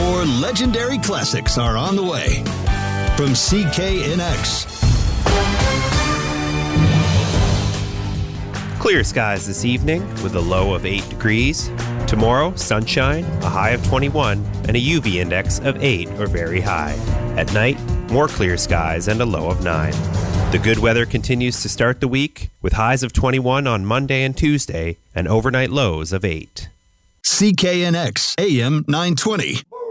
More legendary classics are on the way. From CKNX. Clear skies this evening with a low of 8 degrees. Tomorrow, sunshine, a high of 21, and a UV index of 8 or very high. At night, more clear skies and a low of 9. The good weather continues to start the week with highs of 21 on Monday and Tuesday and overnight lows of 8. CKNX AM 920.